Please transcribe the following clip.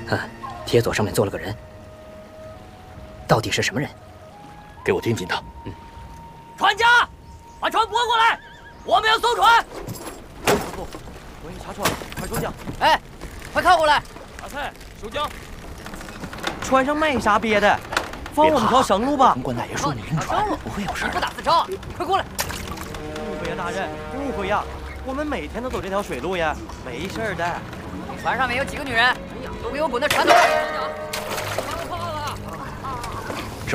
铁佐上面坐了个人，到底是什么人？ 给我听听他。 船家，把船拨过来，我们要搜船。 不，文艺查船，快收桨！ 哎，快靠过来！ 阿菜，收桨！船上没啥别的，放我们条生路吧。 公关大爷说你晕船，不会有事不打自招，快过来！ 误会呀，大人，误会呀！我们每天都走这条水路呀，没事的。 船上面有几个女人，都给我滚到船头！